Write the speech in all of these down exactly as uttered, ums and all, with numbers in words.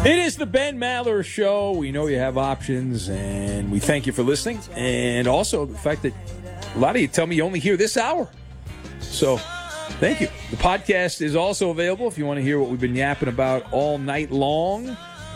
It is the Ben Maller Show. We know you have options, and we thank you for listening. And also the fact that a lot of you tell me you only hear this hour. So thank you. The podcast is also available if you want to hear what we've been yapping about all night long.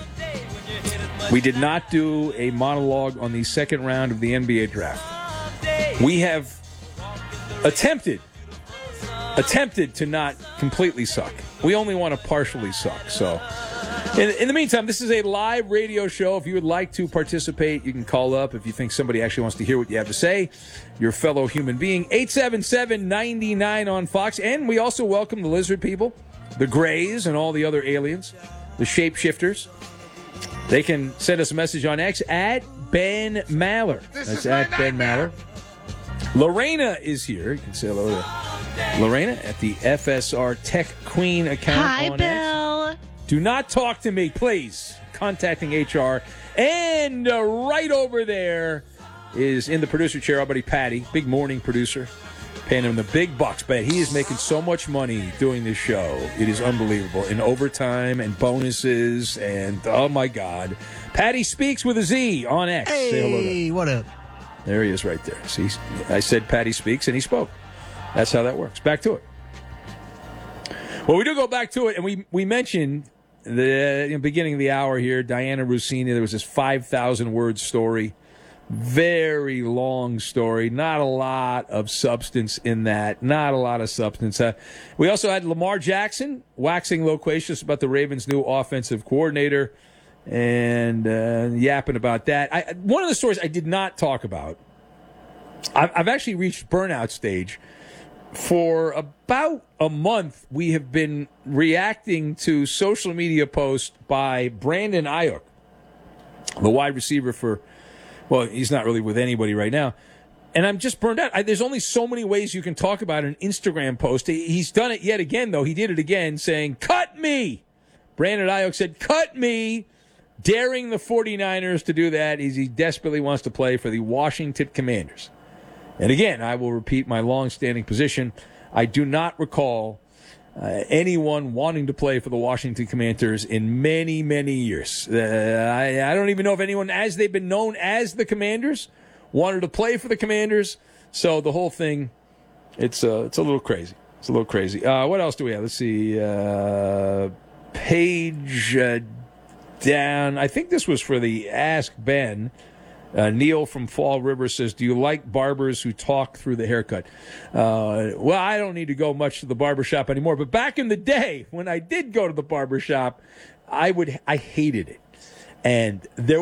We did not do a monologue on the second round of the N B A draft. We have attempted, attempted to not completely suck. We only want to partially suck. So in, in the meantime, this is a live radio show. If you would like to participate, you can call up if you think somebody actually wants to hear what you have to say, your fellow human being. eight seven seven, nine nine on Fox. And we also welcome the lizard people, the grays, and all the other aliens, the shapeshifters. They can send us a message on X at Ben Maller. That's at Ben Maller. Lorena is here. You can say hello to Lorena at the F S R Tech Queen account. Hi, on Bill. X. Do not talk to me, please. Contacting H R. And uh, right over there is in the producer chair, our buddy Patty, big morning producer, paying him the big bucks. But he is making so much money doing this show. It is unbelievable. In overtime and bonuses and, oh, my God. Patty Speaks with a Z on X. Hey, say hello to what up? There he is right there. See, I said Patty Speaks, and he spoke. That's how that works. Back to it. Well, we do go back to it, and we, we mentioned the, in the beginning of the hour here, Diana Russini, there was this five thousand word story. Very long story. Not a lot of substance in that. Not a lot of substance. Uh, we also had Lamar Jackson waxing loquacious about the Ravens' new offensive coordinator and uh, yapping about that. I, one of the stories I did not talk about, I've, I've actually reached burnout stage. For about a month, we have been reacting to social media posts by Brandon Ayuk, the wide receiver for, well, he's not really with anybody right now. And I'm just burned out. I, there's only so many ways you can talk about an Instagram post. He, he's done it yet again, though. He did it again, saying, cut me. Brandon Ayuk said, cut me, daring the 49ers to do that as he desperately wants to play for the Washington Commanders. And again, I will repeat my long-standing position. I do not recall uh, anyone wanting to play for the Washington Commanders in many, many years. Uh, I, I don't even know if anyone, as they've been known as the Commanders, wanted to play for the Commanders. So the whole thing, it's uh, it's a little crazy. It's a little crazy. Uh, what else do we have? Let's see. Uh, page uh, down. I think this was for the Ask Ben. Uh, Neil from Fall River says, do you like barbers who talk through the haircut? Uh, well, I don't need to go much to the barbershop anymore. But back in the day, when I did go to the barbershop, I would I hated it. And there